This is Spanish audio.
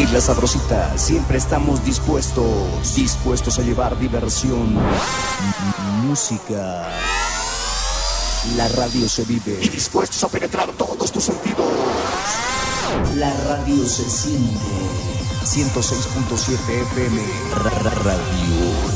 Isla Sabrosita, siempre estamos dispuestos a llevar diversión, música. La radio se vive y dispuestos a penetrar todos tus sentidos. La radio se siente. 106.7 FM Radio